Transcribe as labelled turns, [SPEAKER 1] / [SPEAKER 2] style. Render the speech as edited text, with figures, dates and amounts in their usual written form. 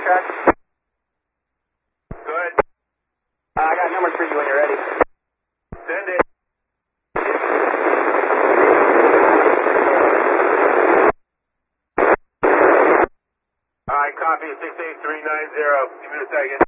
[SPEAKER 1] track?
[SPEAKER 2] Good.
[SPEAKER 1] I got numbers for you when you're ready.
[SPEAKER 2] Send it. Alright, copy 68390. Give me a second.